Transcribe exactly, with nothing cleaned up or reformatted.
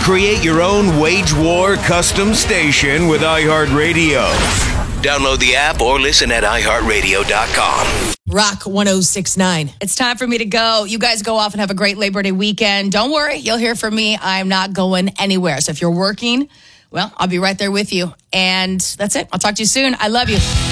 Create your own Wage War custom station with iHeartRadio. Download the app or listen at i heart radio dot com. Rock one oh six point nine. It's time for me to go. You guys go off and have a great Labor Day weekend. Don't worry, you'll hear from me. I'm not going anywhere. So if you're working, well, I'll be right there with you. And that's it. I'll talk to you soon. I love you.